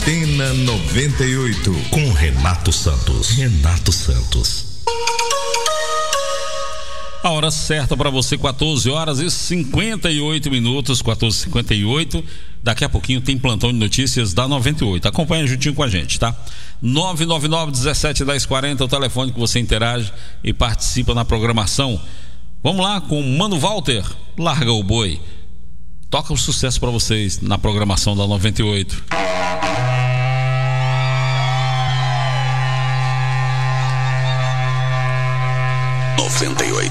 Antena 98 com Renato Santos. A hora certa para você, 14h58, 14h58. Daqui a pouquinho tem plantão de notícias da 98. Acompanha juntinho com a gente, tá? 999-17-1040, o telefone que você interage e participa na programação. Vamos lá com o Mano Walter, Larga o Boi. Toca um sucesso para vocês na programação da 98. 98.